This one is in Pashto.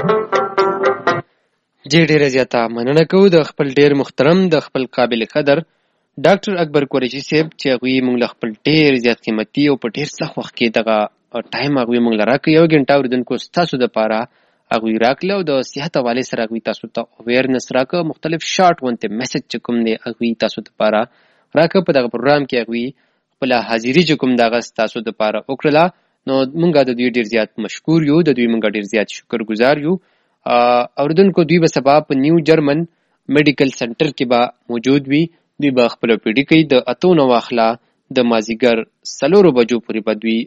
ډیره زیاته مننه کوو د خپل ډیر محترم د خپل قابل قدر ډاکټر اکبر قریشي صاحب چې هغوی موږ له خپل ډیر زیات قیمتي او په ډیر سخت وخت کې دغه ټایم هغوی موږ له راکړی. یو ګنټه اورېدونکو ستاسو دپاره هغوی راکړله او د صحت حوالې سره هغوی تاسو ته اویرنس راکړه. مختلف شارټ غوندې میسج چې کوم دی هغوی تاسو دپاره راکړه. په دغه پروګرام کې هغوی خپله حاضري چې کوم دغه ستاسو دپاره وکړله، نو موږ د دوی ډیر زیات مشکور یو، د دوی موږ ډیر زیات شکر گزار یو. اوریدونکو دوی به سبا په نیو جرمن میډیکل سنټر کې به موجود وي. دوی به خپله پیډي کوي د 8 نه واخله د مازدیګر 4 بجو پورې به دوی